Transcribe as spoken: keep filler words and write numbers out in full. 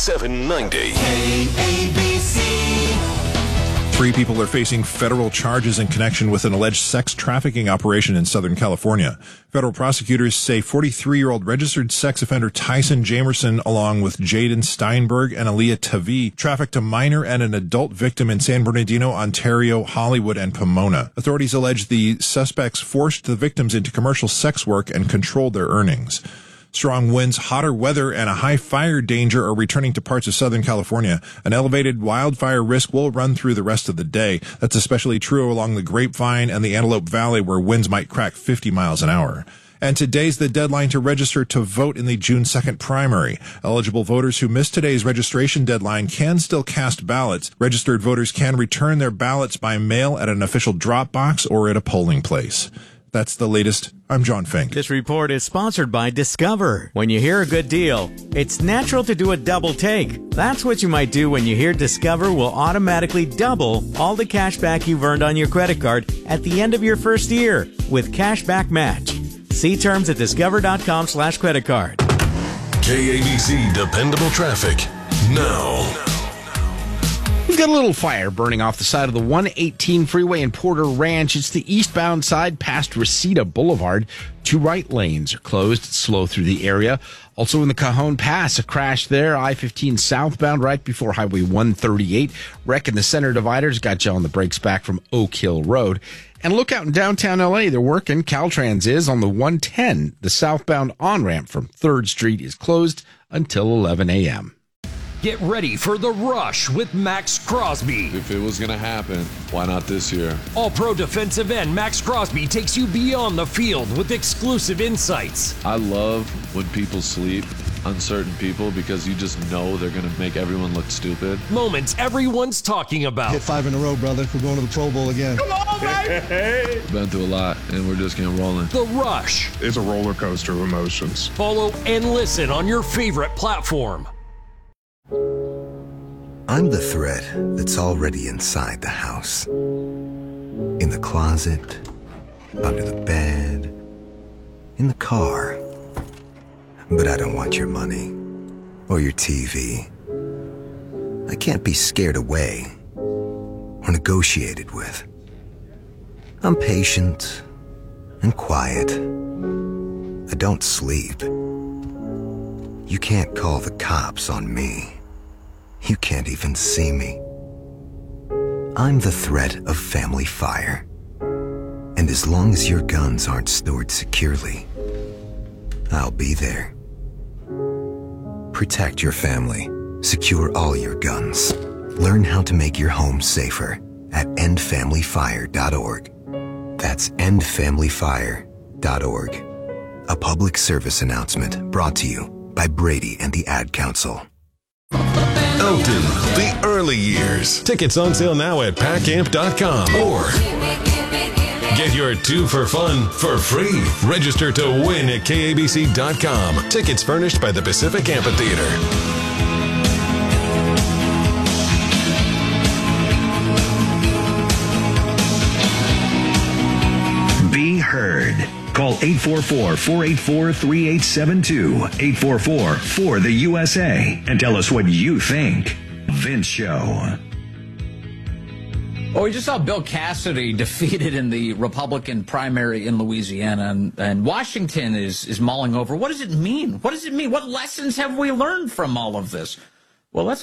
seven ninety. K A B C. Three people are facing federal charges in connection with an alleged sex trafficking operation in Southern California. Federal prosecutors say forty-three-year-old registered sex offender Tyson Jamerson, along with Jaden Steinberg and Aaliyah Tavi, trafficked a minor and an adult victim in San Bernardino, Ontario, Hollywood, and Pomona. Authorities allege the suspects forced the victims into commercial sex work and controlled their earnings. Strong winds, hotter weather, and a high fire danger are returning to parts of Southern California. An elevated wildfire risk will run through the rest of the day. That's especially true along the Grapevine and the Antelope Valley, where winds might crack fifty miles an hour. And today's the deadline to register to vote in the June second primary. Eligible voters who missed today's registration deadline can still cast ballots. Registered voters can return their ballots by mail at an official drop box or at a polling place. That's the latest. I'm John Fink. This report is sponsored by Discover. When you hear a good deal, it's natural to do a double take. That's what you might do when you hear Discover will automatically double all the cash back you've earned on your credit card at the end of your first year with Cashback Match. See terms at discover.com slash credit card. K A B C Dependable Traffic now. We've got a little fire burning off the side of the one eighteen freeway in Porter Ranch. It's the eastbound side past Reseda Boulevard. Two right lanes are closed. It's slow through the area. Also in the Cajon Pass, a crash there. I fifteen southbound right before Highway one thirty-eight. Wreck in the center dividers. Got you on the brakes back from Oak Hill Road. And look out in downtown L A. They're working. Caltrans is on the one ten. The southbound on-ramp from third Street is closed until eleven a.m. Get ready for The Rush with Max Crosby. If it was going to happen, why not this year? All-pro defensive end Max Crosby takes you beyond the field with exclusive insights. I love when people sleep, uncertain people, because you just know they're going to make everyone look stupid. Moments everyone's talking about. Hit five in a row, brother. We're going to the Pro Bowl again. Come on, baby! Been through a lot, and we're just getting rolling. The Rush. It's a roller coaster of emotions. Follow and listen on your favorite platform. I'm the thread that's already inside the house. In the closet, under the bed, in the car. But I don't want your money or your T V. I can't be scared away or negotiated with. I'm patient and quiet. I don't sleep. You can't call the cops on me. You can't even see me. I'm the threat of family fire. And as long as your guns aren't stored securely, I'll be there. Protect your family. Secure all your guns. Learn how to make your home safer at end family fire dot org. That's end family fire dot org. A public service announcement brought to you by Brady and the Ad Council. Elton, the early years. Tickets on sale now at pack amp dot com or get your two for fun for free. Register to win at K A B C dot com. Tickets furnished by the Pacific Amphitheater. Be heard. Call eight four four, four eight four, three eight seven two, eight four four, four the U S A, and tell us what you think. Vince Show. Well, we just saw Bill Cassidy defeated in the Republican primary in Louisiana, and, and Washington is, is mulling over. What does it mean? What does it mean? What lessons have we learned from all of this? Well, let's